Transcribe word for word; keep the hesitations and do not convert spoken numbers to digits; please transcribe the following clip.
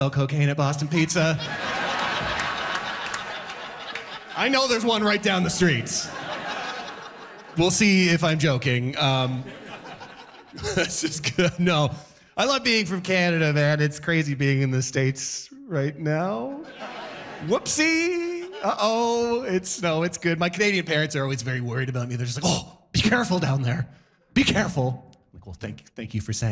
cocaine at Boston Pizza. I know there's one right down the street. We'll see if I'm joking. Um, that's just good. No, I love being from Canada, man. It's crazy being in the States right now. Whoopsie. Uh-oh. It's, no, it's good. My Canadian parents are always very worried about me. They're just like, oh, be careful down there. Be careful. I'm like, well, thank, thank you for saying